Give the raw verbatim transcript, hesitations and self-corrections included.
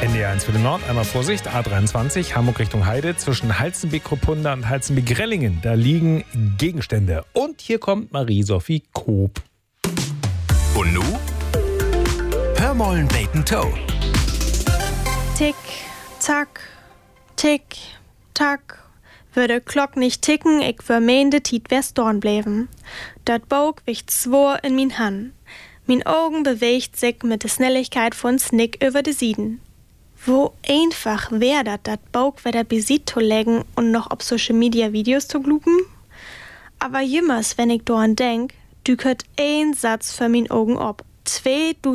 N D R eins für den Nord, einmal Vorsicht, A dreiundzwanzig, Hamburg Richtung Heide, zwischen Halzenbeck-Kruppunda und Halzenbeck-Grellingen. Da liegen Gegenstände. Und hier kommt Marie-Sophie Koop. Und nu? Hörmollen Bacon Toe. Tick, tack, tick, tack. Würde Glock nicht ticken, ich vermeende Tiet wär's dorn bleiben. Dat Bog wicht zwor in min Han. Min Augen bewegt sich mit der Schnelligkeit von Snick über de Sieden. Wo einfach wär dat, dat Bog wieder besit zu legen und noch auf Social Media Videos zu glupen? Aber jemals, wenn ich dorn denk, dükert ein Satz für min Augen ob. Zwei